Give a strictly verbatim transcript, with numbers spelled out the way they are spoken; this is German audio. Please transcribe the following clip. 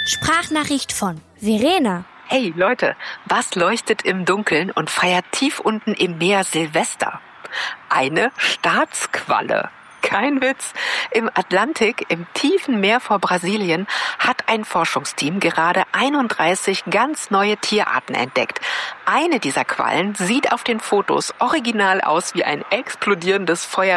Sprachnachricht von Verena. Hey Leute, was leuchtet im Dunkeln und feiert tief unten im Meer Silvester? Eine Staatsqualle. Kein Witz. Im Atlantik, im tiefen Meer vor Brasilien, hat ein Forschungsteam gerade einunddreißig ganz neue Tierarten entdeckt. Eine dieser Quallen sieht auf den Fotos original aus wie ein explodierendes Feuer.